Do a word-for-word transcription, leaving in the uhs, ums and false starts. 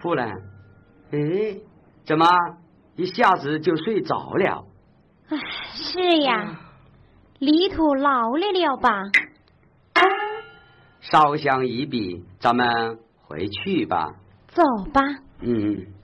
夫人，哎，怎么一下子就睡着了？ 唉，是呀，里头劳累了吧？ 烧香一笔，咱们回去吧。 走吧。 嗯。